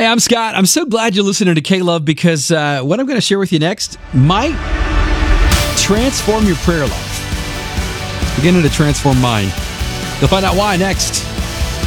Hey, I'm Scott. I'm so glad you're listening to K-Love because what I'm going to share with you next might transform your prayer life. It's beginning to transform mine. You'll find out why next.